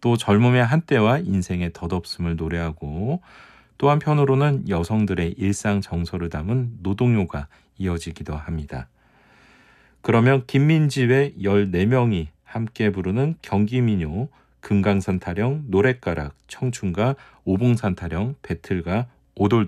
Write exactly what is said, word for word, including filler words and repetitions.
또 젊음의 한때와 인생의 덧없음을 노래하고 또 한편으로는 여성들의 일상 정서를 담은 노동요가 이어지기도 합니다. 그러면 김민지의 열네 명이 함께 부르는 경기민요, 금강산 타령, 노랫가락, 청춘가, 오봉산 타령, 배틀가, 오돌